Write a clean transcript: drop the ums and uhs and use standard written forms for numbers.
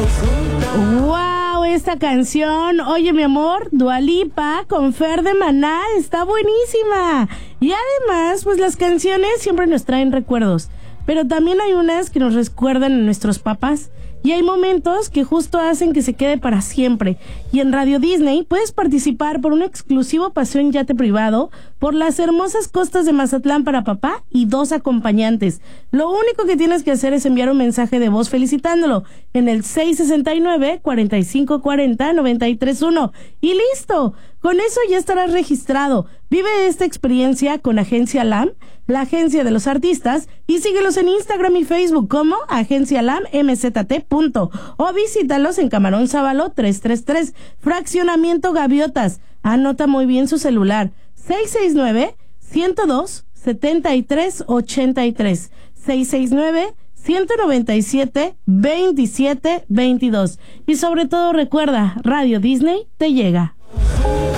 ¡Wow! Esta canción, oye mi amor, Dua Lipa con Fer de Maná, está buenísima. Y además, pues las canciones siempre nos traen recuerdos, pero también hay unas que nos recuerdan a nuestros papás. Y hay momentos que justo hacen que se quede para siempre. Y en Radio Disney puedes participar por un exclusivo paseo en yate privado por las hermosas costas de Mazatlán para papá y 2 acompañantes. Lo único que tienes que hacer es enviar un mensaje de voz felicitándolo en el 669-4540-931. ¡Y listo! Con eso ya estarás registrado. Vive esta experiencia con Agencia LAM, la agencia de los artistas, y síguelos en Instagram y Facebook como Agencia LAM MZT. O visítalos en Camarón Sábalo 333, Fraccionamiento Gaviotas. Anota muy bien su celular: 669-102-7383, 669-197-2722. Y sobre todo recuerda, Radio Disney te llega.